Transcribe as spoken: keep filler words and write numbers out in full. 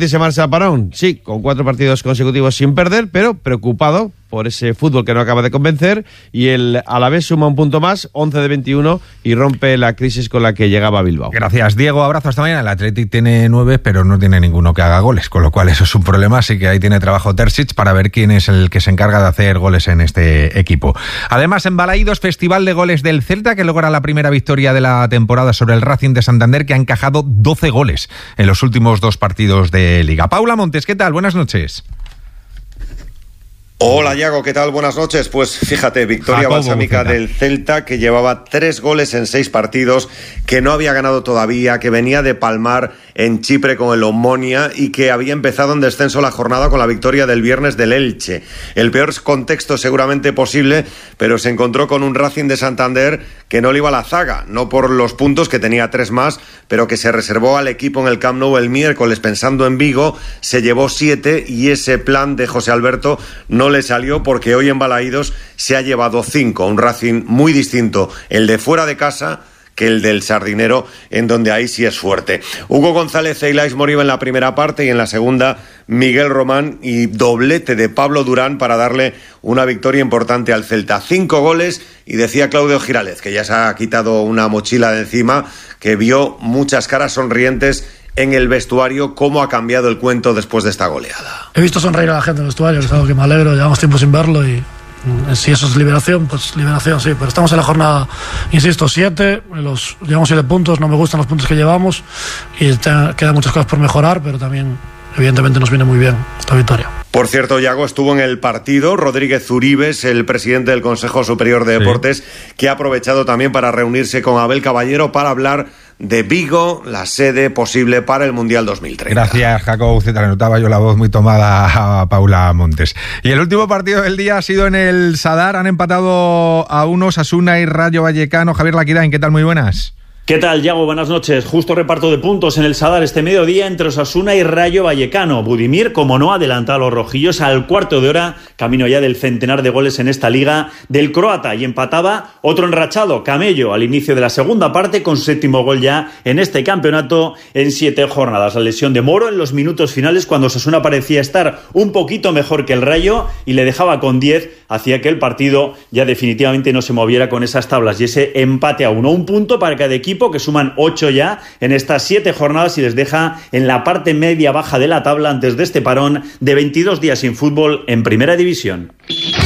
Betis se marcha a parón, sí, con cuatro partidos consecutivos sin perder, pero preocupado por ese fútbol que no acaba de convencer, y el Alavés suma un punto más, once de veintiuno, y rompe la crisis con la que llegaba a Bilbao. Gracias, Diego, abrazo, hasta mañana. El Athletic tiene nueve, pero no tiene ninguno que haga goles, con lo cual eso es un problema, así que ahí tiene trabajo Terzic para ver quién es el que se encarga de hacer goles en este equipo. Además, en Balaídos, festival de goles del Celta, que logra la primera victoria de la temporada sobre el Racing de Santander, que ha encajado doce goles en los últimos dos partidos de Liga. Paula Montes, ¿qué tal? Buenas noches. Hola, Yago, ¿qué tal? Buenas noches. Pues fíjate, victoria Jacobo, balsámica Celta. del Celta, que llevaba tres goles en seis partidos, que no había ganado todavía, que venía de palmar en Chipre con el Omonia y que había empezado en descenso la jornada con la victoria del viernes del Elche. El peor contexto seguramente posible, pero se encontró con un Racing de Santander que no le iba a la zaga, no por los puntos, que tenía tres más, pero que se reservó al equipo en el Camp Nou el miércoles pensando en Vigo, se llevó siete, y ese plan de José Alberto no le salió, porque hoy en Balaídos se ha llevado cinco, un Racing muy distinto, el de fuera de casa, que el del Sardinero, en donde ahí sí es fuerte. Hugo González e Ilais Moriba en la primera parte, y en la segunda Miguel Román, y doblete de Pablo Durán para darle una victoria importante al Celta. Cinco goles, y decía Claudio Girález, que ya se ha quitado una mochila de encima, que vio muchas caras sonrientes en el vestuario. ¿Cómo ha cambiado el cuento después de esta goleada? He visto sonreír a la gente en el vestuario, que es algo que me alegro, llevamos tiempo sin verlo, y si eso es liberación, pues liberación sí, pero estamos en la jornada, insisto, siete, los, llevamos siete puntos, no me gustan los puntos que llevamos y te, quedan muchas cosas por mejorar, pero también evidentemente nos viene muy bien esta victoria. Por cierto, Yago, estuvo en el partido Rodríguez Uribes, el presidente del Consejo Superior de Deportes, sí, que ha aprovechado también para reunirse con Abel Caballero para hablar de Vigo, la sede posible para el Mundial dos mil treinta. Gracias, Jacob. Se te le notaba yo la voz muy tomada a Paula Montes. Y el último partido del día ha sido en el Sadar. Han empatado a uno Osasuna y Rayo Vallecano. Javier Laquidain, ¿qué tal? Muy buenas. ¿Qué tal, Yago? Buenas noches. Justo reparto de puntos en el Sadar este mediodía entre Osasuna y Rayo Vallecano. Budimir, como no, adelanta a los rojillos al cuarto de hora, camino ya del centenar de goles en esta liga del croata, y empataba otro enrachado, Camello, al inicio de la segunda parte, con su séptimo gol ya en este campeonato en siete jornadas. La lesión de Moro en los minutos finales, cuando Osasuna parecía estar un poquito mejor que el Rayo y le dejaba con diez, hacía que el partido ya definitivamente no se moviera con esas tablas, y ese empate a uno, un punto para cada equipo, que suman ocho ya en estas siete jornadas, y les deja en la parte media baja de la tabla antes de este parón de veintidós días sin fútbol en Primera División.